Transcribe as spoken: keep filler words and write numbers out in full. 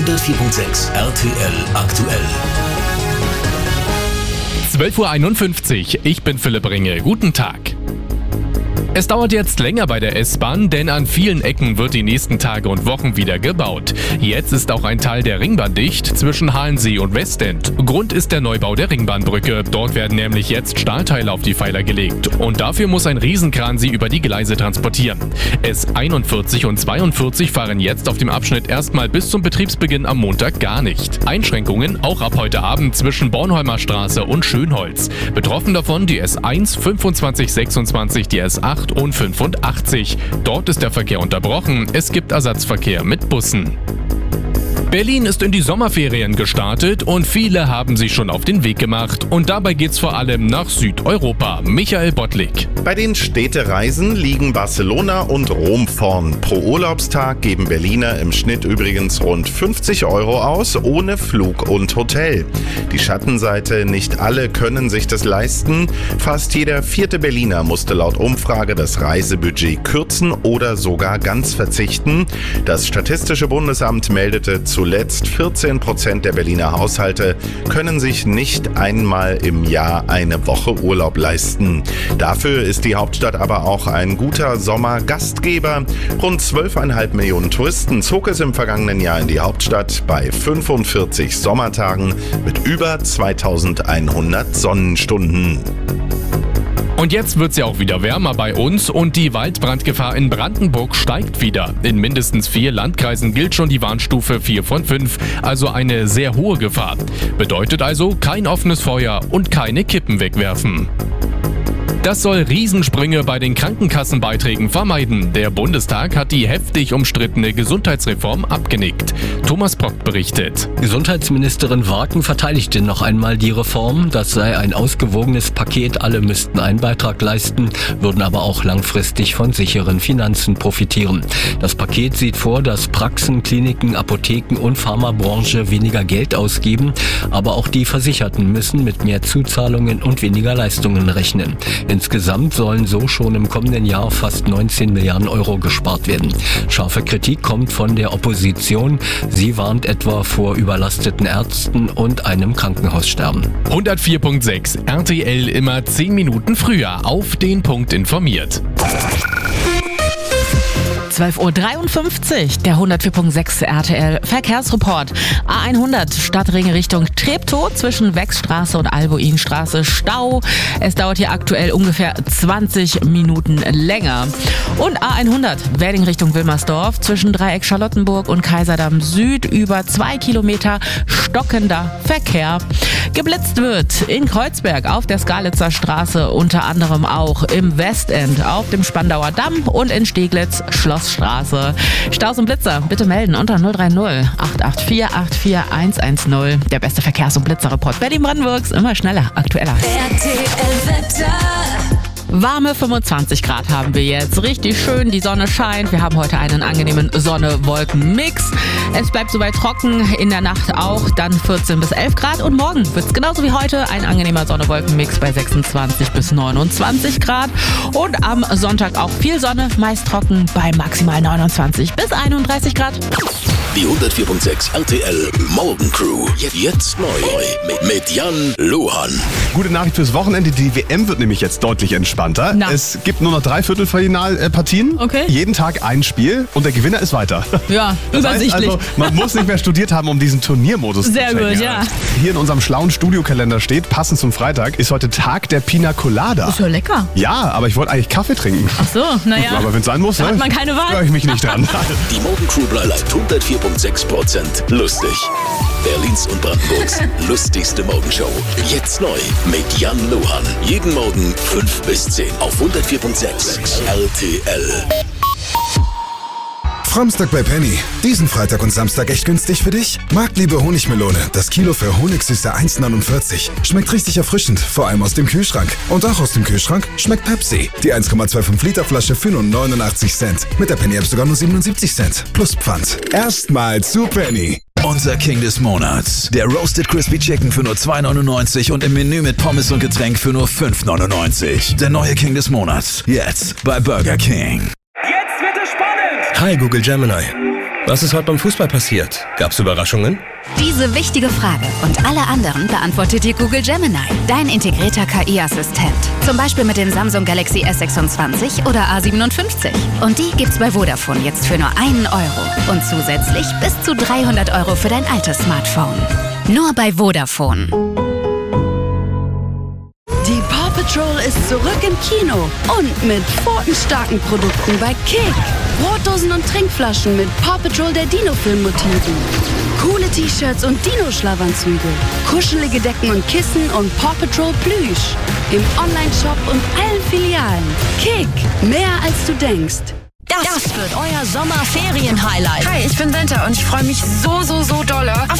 hundertvier Komma sechs R T L aktuell. zwölf Uhr einundfünfzig, ich bin Philipp Ringe. Guten Tag. Es dauert jetzt länger bei der S-Bahn, denn an vielen Ecken wird die nächsten Tage und Wochen wieder gebaut. Jetzt ist auch ein Teil der Ringbahn dicht zwischen Halensee und Westend. Grund ist der Neubau der Ringbahnbrücke. Dort werden nämlich jetzt Stahlteile auf die Pfeiler gelegt. Und dafür muss ein Riesenkran sie über die Gleise transportieren. S einundvierzig und zweiundvierzig fahren jetzt auf dem Abschnitt erstmal bis zum Betriebsbeginn am Montag gar nicht. Einschränkungen auch ab heute Abend zwischen Bornholmer Straße und Schönholz. Betroffen davon die S eins, fünfundzwanzig, sechsundzwanzig, die S acht und fünfundachtzig. Dort ist der Verkehr unterbrochen. Es gibt Ersatzverkehr mit Bussen. Berlin ist in die Sommerferien gestartet und viele haben sich schon auf den Weg gemacht. Und dabei geht's vor allem nach Südeuropa. Michael Bottlik. Bei den Städtereisen liegen Barcelona und Rom vorn. Pro Urlaubstag geben Berliner im Schnitt übrigens rund fünfzig Euro aus, ohne Flug und Hotel. Die Schattenseite: nicht alle können sich das leisten. Fast jeder vierte Berliner musste laut Umfrage das Reisebudget kürzen oder sogar ganz verzichten. Das Statistische Bundesamt meldete zuletzt, vierzehn Prozent der Berliner Haushalte können sich nicht einmal im Jahr eine Woche Urlaub leisten. Dafür ist die Hauptstadt aber auch ein guter Sommergastgeber. Rund zwölf Komma fünf Millionen Touristen zog es im vergangenen Jahr in die Hauptstadt bei fünfundvierzig Sommertagen mit über zweitausendeinhundert Sonnenstunden. Und jetzt wird's ja auch wieder wärmer bei uns und die Waldbrandgefahr in Brandenburg steigt wieder. In mindestens vier Landkreisen gilt schon die Warnstufe vier von fünf, also eine sehr hohe Gefahr. Bedeutet also kein offenes Feuer und keine Kippen wegwerfen. Das soll Riesensprünge bei den Krankenkassenbeiträgen vermeiden. Der Bundestag hat die heftig umstrittene Gesundheitsreform abgenickt. Thomas Brock berichtet. Gesundheitsministerin Warken verteidigte noch einmal die Reform. Das sei ein ausgewogenes Paket. Alle müssten einen Beitrag leisten, würden aber auch langfristig von sicheren Finanzen profitieren. Das Paket sieht vor, dass Praxen, Kliniken, Apotheken und Pharmabranche weniger Geld ausgeben. Aber auch die Versicherten müssen mit mehr Zuzahlungen und weniger Leistungen rechnen. Insgesamt sollen so schon im kommenden Jahr fast neunzehn Milliarden Euro gespart werden. Scharfe Kritik kommt von der Opposition. Sie warnt etwa vor überlasteten Ärzten und einem Krankenhaussterben. hundertvier Komma sechs R T L immer zehn Minuten früher auf den Punkt informiert. zwölf Uhr dreiundfünfzig, der hundertvier Komma sechs R T L Verkehrsreport. A hundert Stadtringe Richtung Treptow zwischen Wechstraße und Albuinstraße Stau. Es dauert hier aktuell ungefähr zwanzig Minuten länger. Und A hundert Wedding Richtung Wilmersdorf zwischen Dreieck Charlottenburg und Kaiserdamm Süd über zwei Kilometer stockender Verkehr. Geblitzt wird in Kreuzberg auf der Skalitzer Straße, unter anderem auch im Westend auf dem Spandauer Damm und in Steglitz Schlossstraße. Staus und Blitzer bitte melden unter null drei null acht acht vier acht vier eins eins null. Der beste Verkehrs- und Blitzerreport Berlin-Brandenburgs, immer schneller, aktueller. R T L-Wetter. Warme fünfundzwanzig Grad haben wir jetzt. Richtig schön, die Sonne scheint. Wir haben heute einen angenehmen Sonne-Wolken-Mix. Es bleibt soweit trocken, in der Nacht auch dann vierzehn bis elf Grad. Und morgen wird es genauso wie heute ein angenehmer Sonne-Wolken-Mix bei sechsundzwanzig bis neunundzwanzig Grad. Und am Sonntag auch viel Sonne, meist trocken bei maximal neunundzwanzig bis einunddreißig Grad. Die hundertvier Komma sechs R T L Morgencrew. Jetzt neu mit, mit Jan Lohan. Gute Nachricht fürs Wochenende. Die W M wird nämlich jetzt deutlich entspannter. Na. Es gibt nur noch drei Viertelfinalpartien. Okay. Jeden Tag ein Spiel und der Gewinner ist weiter. Ja, Das übersichtlich. heißt also, man muss nicht mehr studiert haben, um diesen Turniermodus Sehr zu checken. gut, ja. Hier in unserem schlauen Studiokalender steht, passend zum Freitag, ist heute Tag der Pina Colada. Ist ja lecker. Ja, aber ich wollte eigentlich Kaffee trinken. Ach so, naja. Aber wenn es sein muss, Da ne, hat man keine Wahl. höre ich mich nicht dran. Die Morgencrew bleibt hundertvier Komma sechs Prozent lustig. Berlins und Brandenburgs lustigste Morgenshow. Jetzt neu mit Jan Lohan. Jeden Morgen fünf bis zehn auf hundertvier Komma sechs R T L. Framstag bei Penny. Diesen Freitag und Samstag echt günstig für dich? Marktliebe Honigmelone. Das Kilo für Honigsüße eins Komma neunundvierzig. Schmeckt richtig erfrischend, vor allem aus dem Kühlschrank. Und auch aus dem Kühlschrank schmeckt Pepsi. Die eins Komma fünfundzwanzig Liter Flasche für nur neunundachtzig Cent. Mit der Penny App sogar nur siebenundsiebzig Cent. Plus Pfand. Erstmal zu Penny. Unser King des Monats. Der Roasted Crispy Chicken für nur zwei neunundneunzig und im Menü mit Pommes und Getränk für nur fünf neunundneunzig. Der neue King des Monats. Jetzt bei Burger King. Jetzt wird es spannend! Hi Google Gemini. Was ist heute beim Fußball passiert? Gab's Überraschungen? Diese wichtige Frage und alle anderen beantwortet dir Google Gemini, dein integrierter K I-Assistent. Zum Beispiel mit dem Samsung Galaxy S sechsundzwanzig oder A siebenundfünfzig. Und die gibt's bei Vodafone jetzt für nur einen Euro. Und zusätzlich bis zu dreihundert Euro für dein altes Smartphone. Nur bei Vodafone. Die Paw Patrol ist zurück im Kino und mit pfotenstarken Produkten bei Kick. Brotdosen und Trinkflaschen mit Paw Patrol der Dino-Film-Motiven. Coole T-Shirts und Dino-Schlafanzüge. Kuschelige Decken und Kissen und Paw Patrol Plüsch. Im Online-Shop und allen Filialen. Kick, mehr als du denkst. Das, das wird euer Sommerferien-Highlight. Hi, ich bin Senta und ich freue mich so, so, so dolle auf